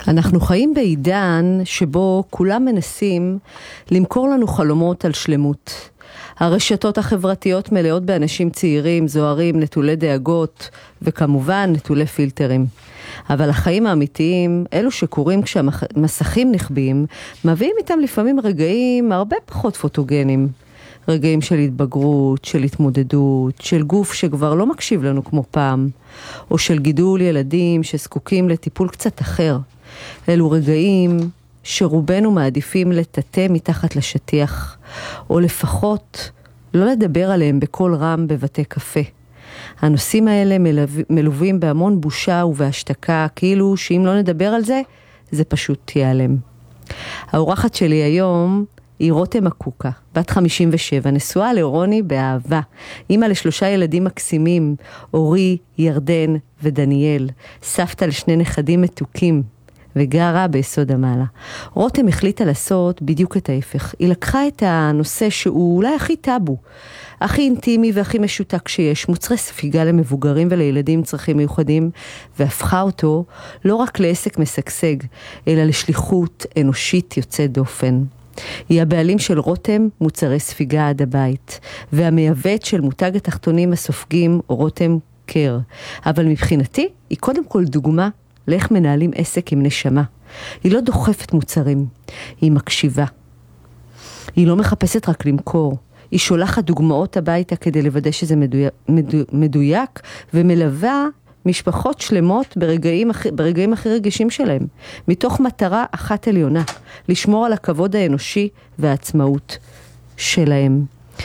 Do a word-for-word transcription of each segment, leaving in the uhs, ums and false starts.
אנחנו חיים בעידן שבו כולם מנסים למכור לנו חלומות על שלמות. הרשתות החברתיות מלאות באנשים צעירים, זוהרים, נטולי דאגות וכמובן נטולי פילטרים. אבל החיים האמיתיים, אלו שקורים כשהמסכים נחבאים, מביאים איתם לפעמים רגעים הרבה פחות פוטוגנים. רגעים של התבגרות, של התמודדות, של גוף שכבר לא מקשיב לנו כמו פעם, או של גידול ילדים שזקוקים לטיפול קצת אחר. אלו רגעים שרובנו מעדיפים לטאטא מתחת לשטיח, או לפחות לא לדבר עליהם בקול רם בבתי קפה. הנושאים האלה מלו... מלווים בהמון בושה ובהשתקה, כאילו שאם לא נדבר על זה, זה פשוט ייעלם. האורחת שלי היום היא רותם אקוקה, בת חמישים ושבע, נשואה לרוני באהבה, אמא לשלושה ילדים מקסימים, אורי, ירדן ודניאל, סבתא לשני נכדים מתוקים, וגרה ביסוד המעלה. רותם החליטה לעשות בדיוק את ההפך. היא לקחה את הנושא שהוא אולי הכי טאבו, הכי אינטימי והכי משותק שיש, מוצרי ספיגה למבוגרים ולילדים עם צרכים מיוחדים, והפכה אותו לא רק לעסק משגשג, אלא לשליחות אנושית יוצאת דופן. היא הבעלים של רותם מוצרי ספיגה עד הבית, והמייבאת של מותג התחתונים הסופגים רותם קר. אבל מבחינתי היא קודם כל דוגמה לאיך מנהלים עסק עם נשמה. היא לא דוחפת מוצרים, היא מקשיבה. היא לא מחפשת רק למכור, היא שולחת דוגמאות הביתה כדי לוודא שזה מדויק, מדויק ומלווה משפחות שלמות ברגעים, ברגעים הכי רגישים שלהם, מתוך מטרה אחת עליונה, לשמור על הכבוד האנושי והעצמאות שלהם.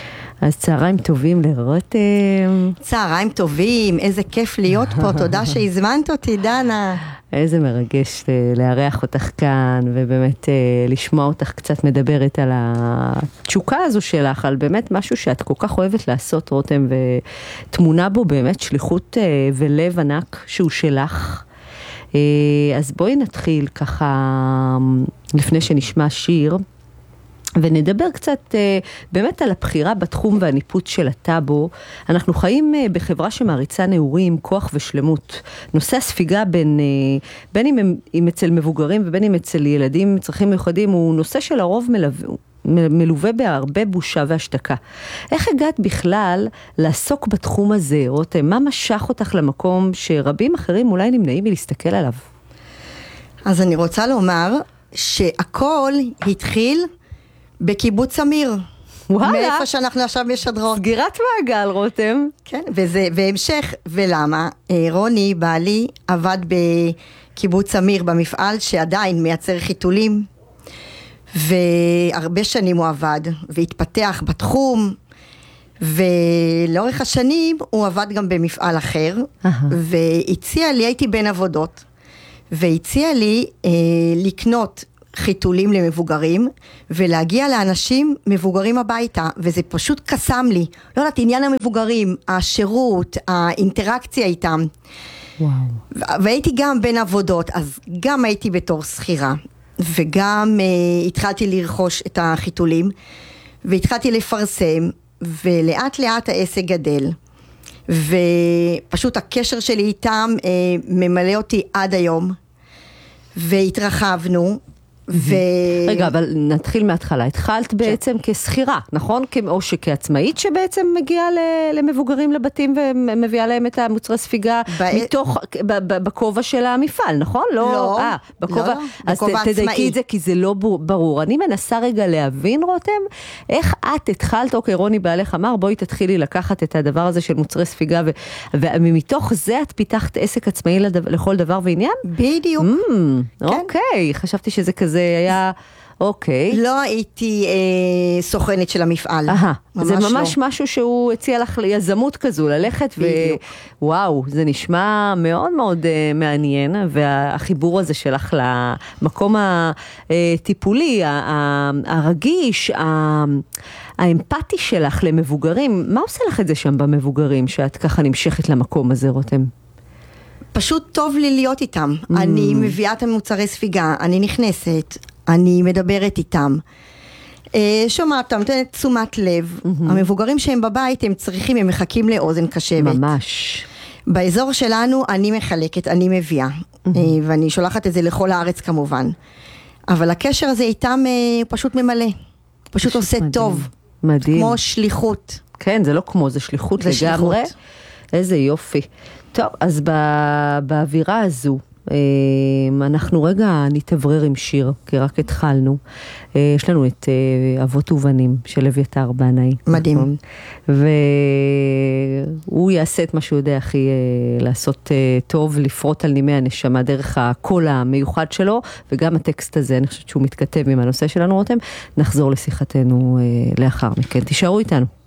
אז צהריים טובים לרותם. צהריים טובים, איזה כיף להיות פה, תודה שהזמנת אותי דנה. איזה מרגש לארח אותך כאן, ובאמת לשמוע אותך קצת מדברת על התשוקה הזו שלך, על באמת משהו שאת כל כך אוהבת לעשות רותם, ותמונה בו באמת שליחות ולב ענק שהוא שלך. אז בואי נתחיל ככה, לפני שנשמע שיר, ונדבר קצת באמת על הבחירה בתחום והניפוץ של הטאבו. אנחנו חיים בחברה שמעריצה נעורים, כוח ושלמות. נושא הספיגה בין, בין אם, אם אצל מבוגרים ובין אם אצל ילדים עם צרכים מיוחדים, הוא נושא שלרוב מלווה, מלווה בהרבה בושה והשתקה. איך הגעת בכלל לעסוק בתחום הזה, רותם? מה משך אותך למקום שרבים אחרים אולי נמנעים מלהסתכל עליו? אז אני רוצה לומר שהכל התחיל בקיבוץ אמיר. וואלה. מאיפה שאנחנו עכשיו משדרות. סגירת מעגל, רותם. כן, וזה, והמשך, ולמה? רוני, בעלי, עבד בקיבוץ אמיר, במפעל שעדיין מייצר חיתולים, והרבה שנים הוא עבד, והתפתח בתחום, ולאורך השנים הוא עבד גם במפעל אחר, והציע לי, הייתי בין עבודות, והציע לי אה, לקנות חיתולים למבוגרים, ולהגיע לאנשים מבוגרים הביתה, וזה פשוט קסם לי. לא יודעת, עניין המבוגרים, השירות, האינטראקציה איתם. וואו. והייתי גם בין עבודות, אז גם הייתי בתור שכירה, וגם uh, התחלתי לרכוש את החיתולים, והתחלתי לפרסם, ולאט לאט העסק גדל. ופשוט הקשר שלי איתם uh, ממלא אותי עד היום, והתרחבנו, ו... רגע, אבל נתחיל מההתחלה. התחלת בעצם כסחירה, נכון? או שכעצמאית שבעצם מגיעה למבוגרים לבתים ומביאה להם את המוצרי ספיגה מתוך, בכובע של המפעל, נכון? לא, בכובע, אז תדייקי את זה כי זה לא ברור. אני מנסה רגע להבין, רותם, איך את התחלת, אוקיי, רוני בעלך אמר, בואי תתחילי לקחת את הדבר הזה של מוצרי ספיגה, ומתוך זה את פיתחת עסק עצמאי לכל דבר ועניין? בדיוק. אוקיי, חשבתי שזה כזה. זה היה, אוקיי. לא הייתי אה, סוכנת של המפעל. אהה, זה ממש לא. משהו שהוא הציע לך יזמות כזו, ללכת ווואו, זה נשמע מאוד מאוד uh, מעניין, והחיבור הזה שלך למקום הטיפולי, הרגיש, האמפתי שלך למבוגרים, מה עושה לך את זה שם במבוגרים, שאת ככה נמשכת למקום הזה, רותם? פשוט טוב לי להיות איתם. Mm. אני מביאה את המוצרי ספיגה, אני נכנסת, אני מדברת איתם. שומעת אותם, נותנת תשומת לב. Mm-hmm. המבוגרים שהם בבית, הם צריכים, הם מחכים לאוזן קשבת. ממש. באזור שלנו אני מחלקת, אני מביאה. ואני שולחת את זה לכל הארץ כמובן. אבל הקשר הזה איתם הוא פשוט ממלא, פשוט עושה מדהים. טוב. מדהים. כמו שליחות. כן, זה לא כמו, זה שליחות זה לגמרי. שליחות. איזה יופי. טוב, אז באווירה הזו, אנחנו רגע נתעברר עם שיר, כי רק התחלנו. יש לנו את אבות ובנים של אביתר בנאי. מדהים. והוא יעשה את מה שהוא יודע הכי לעשות טוב, לפרוט על נימי הנשמה דרך הקול המיוחד שלו, וגם הטקסט הזה, אני חושבת שהוא מתכתב עם הנושא שלנו, רותם. נחזור לשיחתנו לאחר מכן. תישארו איתנו.